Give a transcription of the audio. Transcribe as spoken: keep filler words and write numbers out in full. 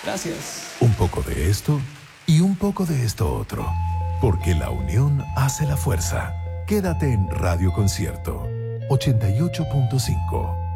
Gracias. Un poco de esto y un poco de esto otro. Porque la unión hace la fuerza. Quédate en Radio Concierto ochenta y ocho punto cinco.